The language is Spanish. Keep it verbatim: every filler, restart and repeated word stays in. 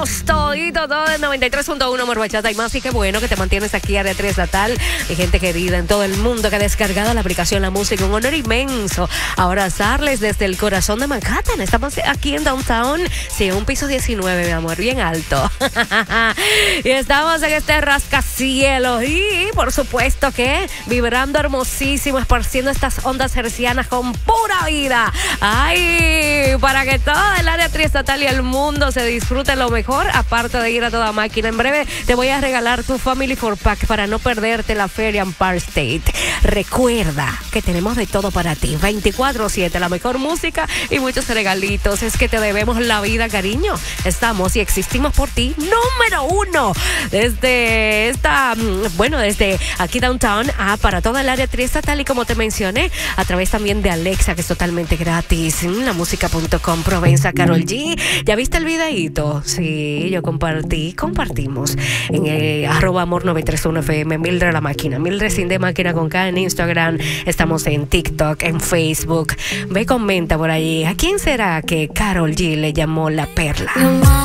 somos todito, todo el noventa y tres punto uno Morbachata y más. Y qué bueno que te mantienes aquí a tres Natal. Y gente querida en todo el mundo que ha descargado la aplicación La Música. Un honor inmenso abrazarles desde el corazón de Manhattan. Estamos aquí en Downtown, sí, un piso diecinueve, mi amor, bien alto. Y estamos en este rascacielos y por supuesto que vibrando hermosísimo, esparciendo estas ondas hercianas con pura vida. Ay, para que toda el área triestatal y el mundo se disfrute lo mejor, aparte de ir a toda máquina. En breve te voy a regalar tu Family four Pack para no perderte la feria en Park State. Recuerda que tenemos de todo para ti, veinticuatro siete, la mejor música y muchos regalitos. Es que te debemos la vida, cariño. Estamos y existimos por ti, número uno. Desde esta, bueno, desde aquí Downtown a para toda el área triestatal y como te mencioné, a través también de Alexa, que es totalmente gratis. La música punto com, Provenza, Karol G. ¿Ya viste el videíto? Sí, yo compartí, compartimos en el arroba amor novecientos treinta y uno F M, Mildred la máquina, Mildred sin de máquina con K en Instagram. Estamos en TikTok, en Facebook. Ve, comenta por allí. ¿A quién será que Karol G le llamó la perla?